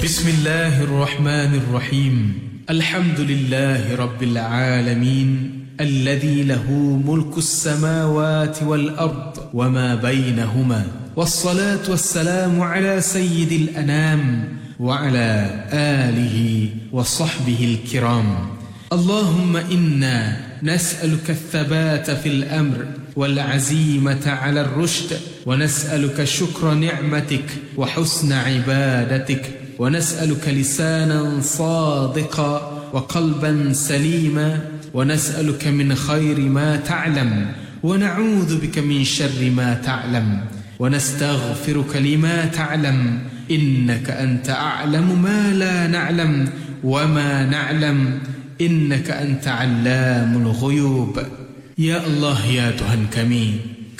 Bismillahirrahmanirrahim. Alhamdulillahi Rabbil Alamin. Alladhi lahu mulkus samawati wal ard wa ma bainahuma. Wassalatu wassalamu ala sayyidil anam wa ala alihi wa sahbihi al-kiram. Allahumma inna نسألك الثبات في الأمر والعزيمة على الرشد ونسألك شكر نعمتك وحسن عبادتك ونسألك لسانا صادقا وقلبا سليما ونسألك من خير ما تعلم ونعوذ بك من شر ما تعلم ونستغفرك لما تعلم إنك أنت أعلم ما لا نعلم وما نعلم Innaka anta allamul ghuyub. Ya Allah, ya Tuhan kami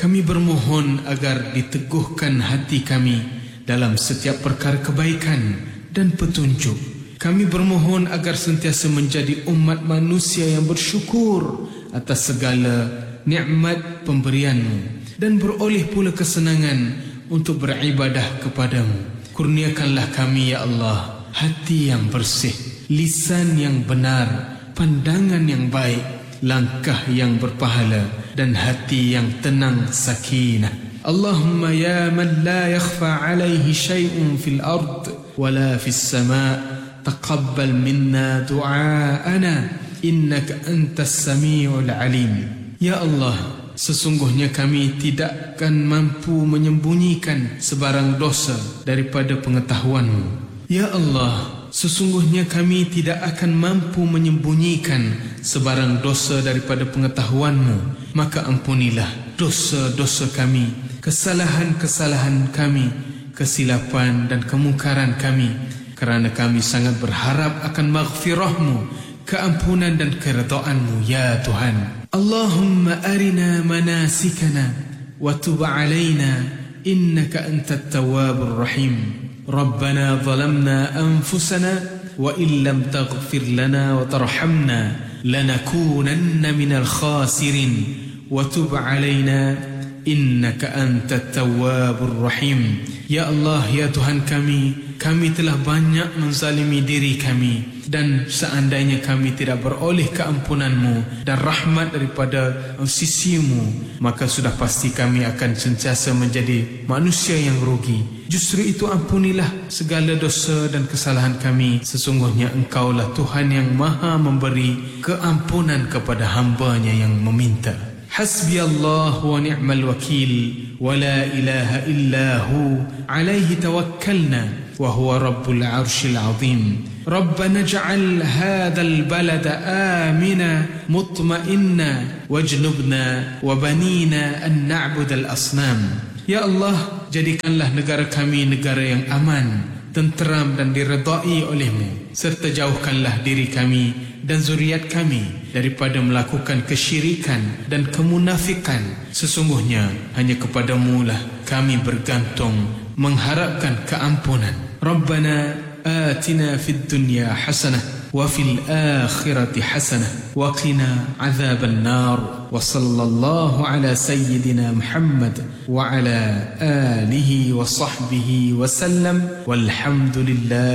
bermohon agar diteguhkan hati kami dalam setiap perkara kebaikan dan petunjuk. Kami bermohon agar sentiasa menjadi umat manusia yang bersyukur atas segala nikmat pemberian-Mu dan beroleh pula kesenangan untuk beribadah kepadamu. Kurniakanlah kami, ya Allah, hati yang bersih, lisan yang benar, pandangan yang baik, langkah yang berpahala, dan hati yang tenang sakinah. Allahumma ya man la yakhfa alayhi shay'un fil ard wala fis sama' taqabbal minna du'aana innaka antas sami'ul alim. Ya Allah, sesungguhnya kami tidak akan mampu menyembunyikan sebarang dosa daripada pengetahuan-Mu. Ya Allah, sesungguhnya kami tidak akan mampu menyembunyikan sebarang dosa daripada pengetahuan-Mu. Maka ampunilah dosa-dosa kami, kesalahan-kesalahan kami, kesilapan dan kemungkaran kami, kerana kami sangat berharap akan maghfirah-Mu, keampunan dan keridhaan-Mu, ya Tuhan. Allahumma arina manasikana wa tub alaina innaka antat tawwabur rahim. ربنا ظلمنا أنفسنا وإن لم تغفر لنا وترحمنا لنكونن من الخاسرين وتب علينا إنك أنت التواب الرحيم. Ya Allah, ya Tuhan kami telah banyak menzalimi diri kami, dan seandainya kami tidak beroleh keampunan-Mu dan rahmat daripada sisi-Mu, maka sudah pasti kami akan sentiasa menjadi manusia yang rugi. Justru itu ampunilah segala dosa dan kesalahan kami. Sesungguhnya Engkaulah Tuhan yang maha memberi keampunan kepada hamba-Nya yang meminta. Hasbi Allah wa ni'mal wakil wa la ilaha illa hu alaihi tawakkalna wa huwa rabbul arshil azim. Rabbana ij'al hadzal balada amina mutma'inna wajnubna wa banina an na'budal asnam. Ya Allah, jadikanlah negara kami negara yang aman, tenteram dan diredai oleh-Mu, serta jauhkanlah diri kami dan zuriat kami daripada melakukan kesyirikan dan kemunafikan. Sesungguhnya hanya kepadamu lah kami bergantung, mengharapkan keampunan. Rabbana atina fid dunya hasanah wa fil akhirati hasanah wa qina adzaban nar. Wa sallallahu ala sayyidina Muhammad wa ala alihi wa sahbihi wa sallam. Walhamdulillah.